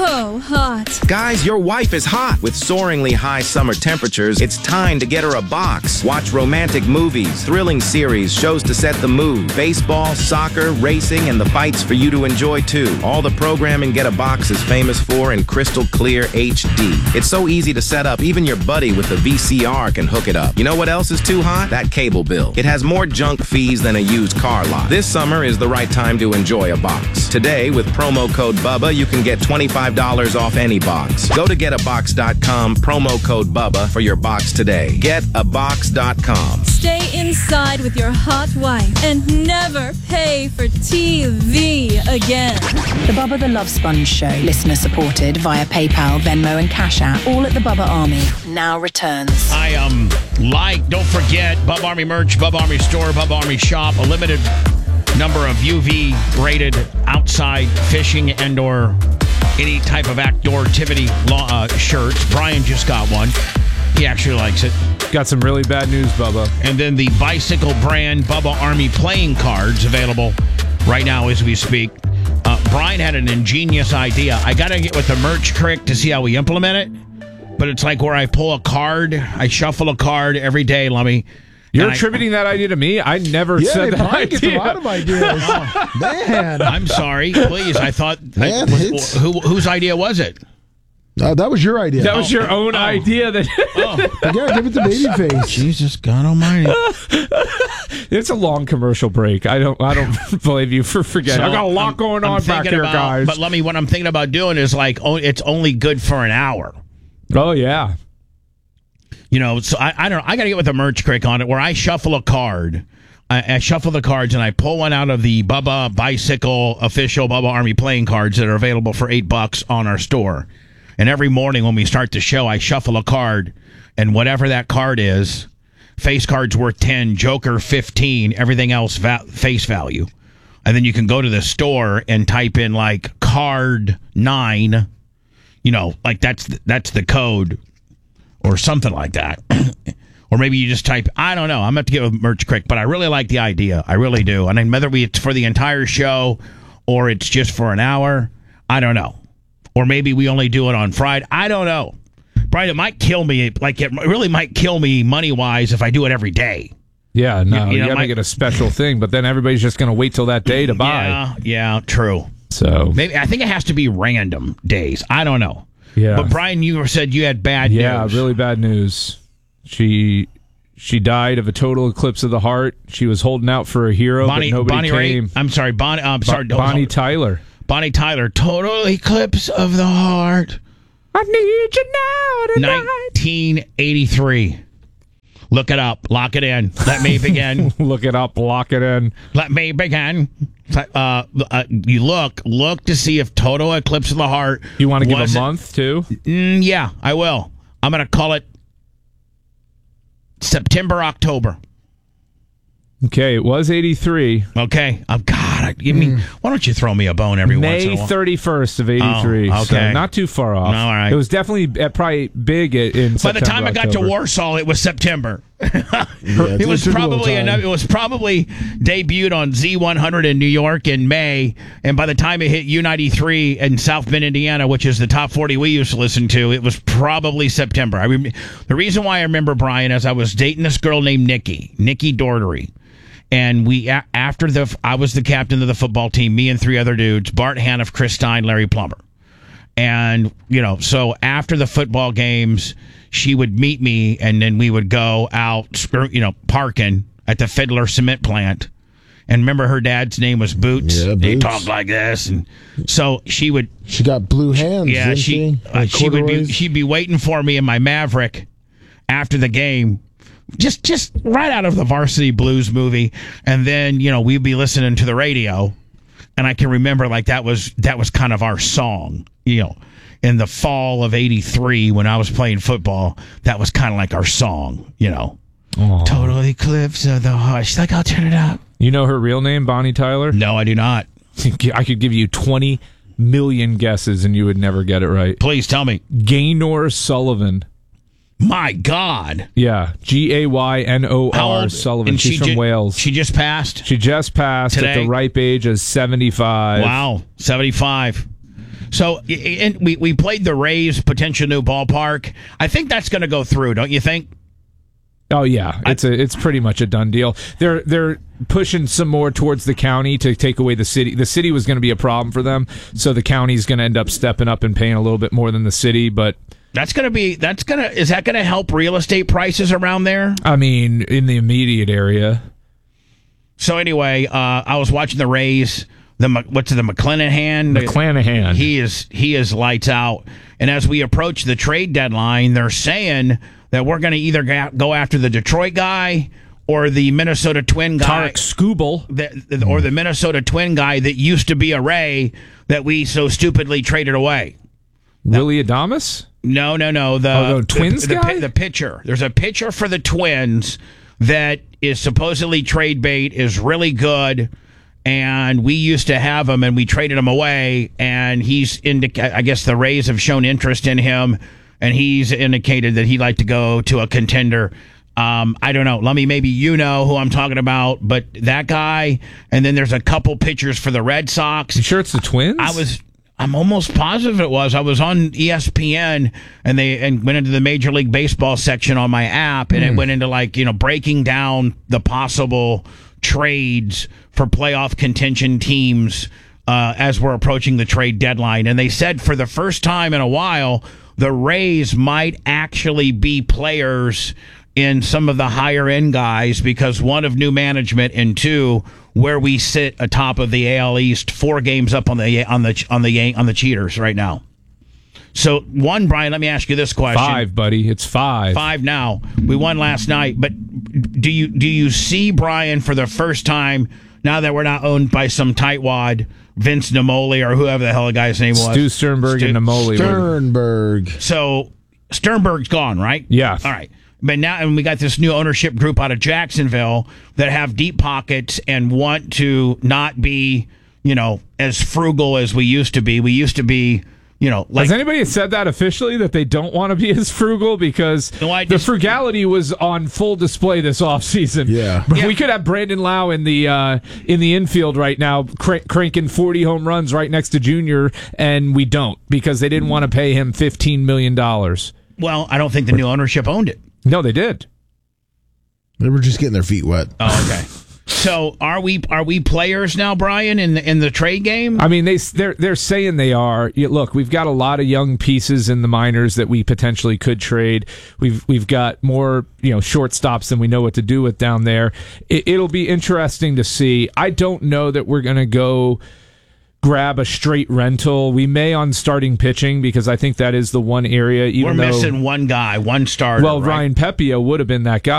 so hot. Guys, your wife is hot. With soaringly high summer temperatures, it's time to get her a box. Watch romantic movies, thrilling series, shows to set the mood, baseball, soccer, racing, and the fights for you to enjoy too. All the programming Get a Box is famous for in crystal clear HD. It's so easy to set up, even your buddy with the VCR can hook it up. You know what else is too hot? That cable bill. It has more junk fees than a used car lot. This summer is the right time to enjoy a box. Today, with promo code BUBBA, you can get $25 off any box. Go to getabox.com, promo code BUBBA for your box today. Getabox.com. Stay inside with your hot wife and never pay for TV again. The Bubba the Love Sponge Show, listener supported via PayPal, Venmo, and Cash App, all at the Bubba Army, now returns. Don't forget, Bubba Army merch, Bubba Army store, Bubba Army shop, a limited number of UV-rated outside fishing and or any type of outdoor activity shirts. Brian just got one. He actually likes it. Got some really bad news, Bubba. And then the bicycle brand Bubba Army playing cards available right now as we speak. Brian had an ingenious idea. I got to get with the merch crick to see how we implement it. But it's like where I pull a card, I shuffle a card every day, Lummy. You're attributing that idea to me? I never said that Brian gets a lot of ideas. Man. I'm sorry. Please. I thought... whose idea was it? That was your idea. That was your own idea. That Yeah, give it to Babyface. Jesus God Almighty! It's a long commercial break. I don't blame you for forgetting. I got a lot going on back here, guys. But let me. What I'm thinking about doing is it's only good for an hour. Oh yeah. So I don't know. I got to get with the merch crick on it where I shuffle a card. I shuffle the cards and I pull one out of the Bubba Bicycle official Bubba Army playing cards that are available for $8 on our store. And every morning when we start the show, I shuffle a card, and whatever that card is, face card's worth 10, Joker 15, everything else face value. And then you can go to the store and type in card 9, that's the code or something like that. Or maybe you just type, I don't know. I'm going to have to get with Merch Crick, but I really like the idea. I really do. And whether it's for the entire show or it's just for an hour, I don't know. Or maybe we only do it on Friday. I don't know. Brian, it might kill me. It really might kill me money-wise if I do it every day. Yeah, no, you got to make it a special thing, but then everybody's just going to wait till that day to buy. Yeah, true. So maybe I think it has to be random days. I don't know. Yeah. But Brian, you said you had bad news. Yeah, really bad news. She died of a total eclipse of the heart. She was holding out for a hero, but nobody came. I'm sorry, Bonnie. Bonnie Tyler. Bonnie Tyler, total eclipse of the heart. I need you now tonight. 1983. Look it up. Lock it in. Let me begin. Look it up. Lock it in. Let me begin. You look to see if total eclipse of the heart. You want to give a month too? Yeah, I will. I'm going to call it September, October. Okay, it was 83. Okay. Why don't you throw me a bone every once in a while? May 31st of 83. Oh, okay. So not too far off. All right. It was definitely probably big in September. By the time I got to Warsaw, it was September. It was probably debuted on Z100 in New York in May, and by the time it hit U93 in South Bend, Indiana, which is the top 40 we used to listen to, it was probably September. The reason why I remember, Brian, is I was dating this girl named Nikki Daugherty. And I was the captain of the football team, me and 3 other dudes, Bart Haniff, Chris Stein, Larry Plummer. And, so after the football games, she would meet me, and then we would go out, parking at the Fiddler cement plant. And remember, her dad's name was Boots. Yeah, Boots. He talked like this. And so she got blue hands, yeah, didn't she? She'd be waiting for me in my Maverick after the game. Just right out of the Varsity Blues movie, and then we'd be listening to the radio, and I can remember that was kind of our song, in the fall of '83 when I was playing football. That was kind of like our song, Aww. Total eclipse of the heart. She's like, I'll turn it up. You know her real name, Bonnie Tyler? No, I do not. I could give you 20 million guesses, and you would never get it right. Please tell me. Gaynor Sullivan. My God. Yeah. Gaynor Sullivan. She's from Wales. She just passed? She just passed today? At the ripe age of 75. Wow. 75. So and we played the Rays' potential new ballpark. I think that's going to go through, don't you think? Oh yeah, it's pretty much a done deal. They're pushing some more towards the county to take away the city. The city was going to be a problem for them, so the county's going to end up stepping up and paying a little bit more than the city. But is that going to help real estate prices around there? I mean, in the immediate area. So anyway, I was watching the Rays. McClanahan? McClanahan. He is lights out. And as we approach the trade deadline, they're saying that we're going to either go after the Detroit guy or the Minnesota Twin guy. Tarek Skubal. Or the Minnesota Twin guy that used to be a Ray that we so stupidly traded away. Willie Adames? No. The Twins guy? The pitcher. There's a pitcher for the Twins that is supposedly trade bait, is really good. And we used to have him, and we traded him away. And I guess the Rays have shown interest in him, and he's indicated that he'd like to go to a contender. I don't know. Lummy, maybe you know who I'm talking about, but that guy. And then there's a couple pitchers for the Red Sox. You sure it's the Twins? I'm almost positive it was. I was on ESPN and went into the Major League Baseball section on my app, and it went into breaking down the possible trades for playoff contention teams as we're approaching the trade deadline. And they said for the first time in a while, the Rays might actually be players in some of the higher end guys because one of new management and two where we sit atop of the AL East 4 games up on the cheaters right now. So one, Brian, let me ask you this question. 5, buddy. It's 5. 5 now. We won last night, but do you see, Brian, for the first time now that we're not owned by some tightwad Vince Namoli or whoever the hell the guy's name was? Stu Sternberg and Namoli. Sternberg. So Sternberg's gone, right? Yeah. All right. But now, and we got this new ownership group out of Jacksonville that have deep pockets and want to not be, as frugal as we used to be. We used to be, Has anybody said that officially, that they don't want to be as frugal? Because the frugality was on full display this offseason. Yeah. We could have Brandon Lau in the infield right now, cranking 40 home runs right next to Junior, and we don't because they didn't want to pay him $15 million. Well, I don't think the new ownership owned it. No, they did. They were just getting their feet wet. Oh, okay. So are we players now, Brian, in the trade game? I mean, they're saying they are. Look, we've got a lot of young pieces in the minors that we potentially could trade. We've got more shortstops than we know what to do with down there. It'll be interesting to see. I don't know that we're going to go grab a straight rental. We may on starting pitching because I think that is the one area. We're missing one guy, one starter. Well, right? Ryan Pepia would have been that guy.